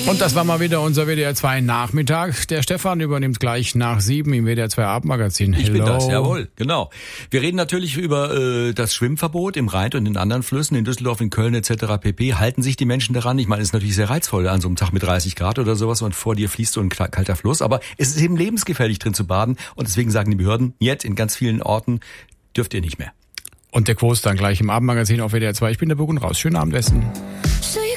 Und das war mal wieder unser WDR 2 Nachmittag. Der Stefan übernimmt gleich nach 7 im WDR 2 Abendmagazin. Ich bin das, jawohl, genau. Wir reden natürlich über das Schwimmverbot im Rhein und in anderen Flüssen, in Düsseldorf, in Köln etc. pp. Halten sich die Menschen daran? Ich meine, es ist natürlich sehr reizvoll an so einem Tag mit 30 Grad oder sowas und vor dir fließt so ein kalter Fluss. Aber es ist eben lebensgefährlich drin zu baden und deswegen sagen die Behörden, jetzt in ganz vielen Orten dürft ihr nicht mehr. Und der Quote dann gleich im Abendmagazin auf WDR 2. Ich bin der Burg und raus. Schönen Abend, Westen.